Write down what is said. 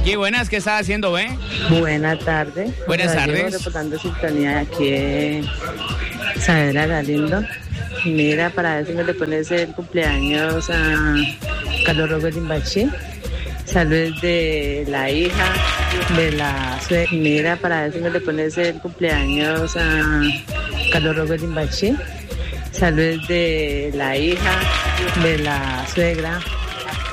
aquí, buenas, ¿qué estás haciendo, ve? Buenas tardes. Buenas tardes. Llevo reportando sintonía de aquí de Saavedra Galindo. Mira, para ver si me le pones el cumpleaños a Carlos Robert Limbachi. Saludos de la hija, de la suegra. Mira, para ver si me le pones el cumpleaños a Carlos Robert Limbachi. Saludos de la hija, de la suegra.